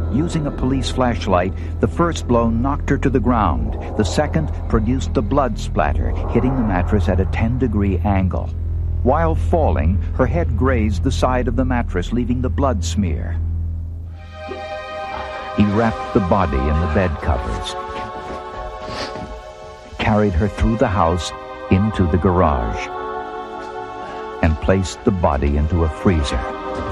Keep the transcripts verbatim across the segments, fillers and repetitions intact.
Using a police flashlight, the first blow knocked her to the ground. The second produced the blood splatter, hitting the mattress at a ten-degree angle. While falling, her head grazed the side of the mattress, leaving the blood smear. He wrapped the body in the bed covers, carried her through the house into the garage, and placed the body into a freezer.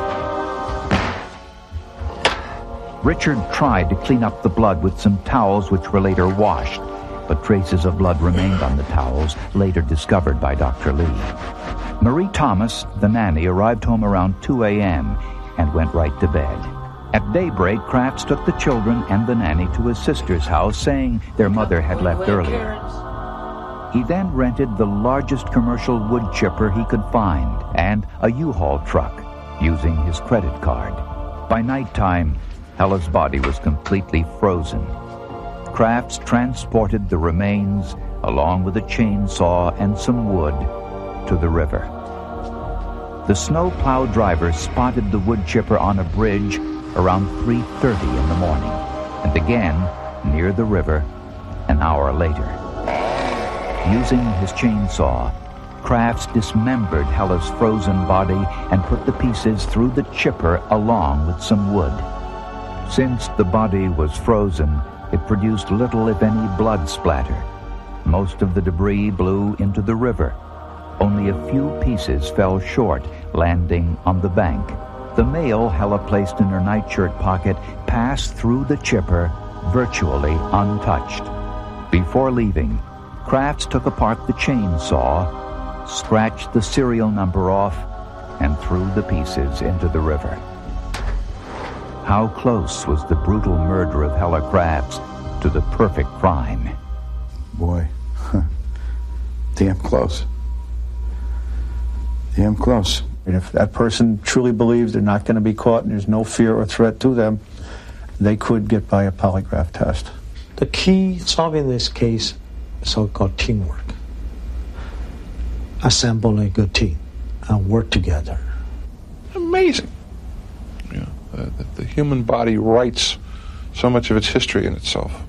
Richard tried to clean up the blood with some towels which were later washed, but traces of blood remained on the towels, later discovered by Doctor Lee. Marie Thomas, the nanny, arrived home around two a.m. and went right to bed. At daybreak, Crafts took the children and the nanny to his sister's house, saying their mother had left earlier. He then rented the largest commercial wood chipper he could find and a U-Haul truck, using his credit card. By nighttime, Hella's body was completely frozen. Crafts transported the remains, along with a chainsaw and some wood, to the river. The snowplow driver spotted the wood chipper on a bridge around three thirty in the morning, and again near the river an hour later. Using his chainsaw, Crafts dismembered Hella's frozen body and put the pieces through the chipper along with some wood. Since the body was frozen, it produced little, if any, blood splatter. Most of the debris blew into the river. Only a few pieces fell short, landing on the bank. The mail Hella placed in her nightshirt pocket passed through the chipper, virtually untouched. Before leaving, Crafts took apart the chainsaw, scratched the serial number off, and threw the pieces into the river. How close was the brutal murder of Hella Crafts to the perfect crime? Boy, damn close. Damn close. And if that person truly believes they're not going to be caught and there's no fear or threat to them, they could get by a polygraph test. The key solving this case is so-called teamwork. Assemble a good team and work together. Amazing. Yeah, uh, the human body writes so much of its history in itself.